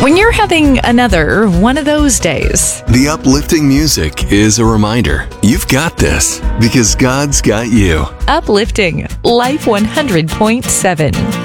When you're having another one of those days. The uplifting music is a reminder you've got this because God's got you. Uplifting Life 100.7.